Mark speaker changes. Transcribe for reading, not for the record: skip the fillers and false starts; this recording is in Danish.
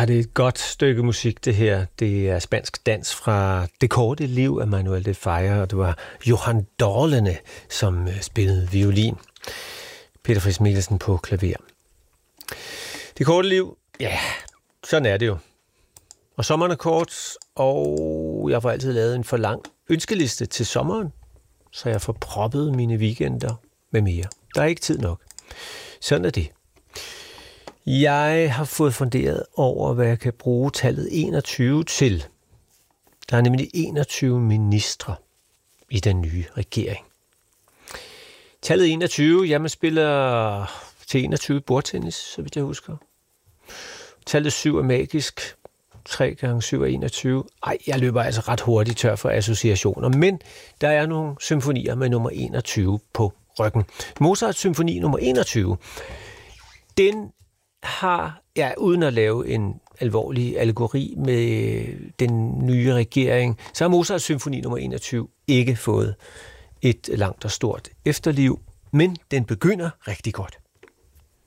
Speaker 1: det er et godt stykke musik, det her. Det er spansk dans fra Det korte liv af Manuel de Falla, og det var Johan Dorlene, som spillede violin. Peter Friis Mikkelsen på klaver. Det korte liv, ja, sådan er det jo. Og sommeren er kort, og jeg får altid lavet en for lang ønskeliste til sommeren, så jeg får proppet mine weekender med mere. Der er ikke tid nok. Sådan er det. Jeg har fået funderet over, hvad jeg kan bruge tallet 21 til. Der er nemlig 21 ministre i den nye regering. Tallet 21, jamen spiller til 21 bordtennis, så vidt jeg husker. Tallet 7 er magisk. 3 gange 7 er 21. Ej, jeg løber altså ret hurtigt tør for associationer, men der er nogle symfonier med nummer 21 på ryggen. Mozarts symfoni nummer 21, den har, ja, uden at lave en alvorlig allegori med den nye regering, så har Mozarts symfoni nummer 21 ikke fået et langt og stort efterliv, men den begynder rigtig godt.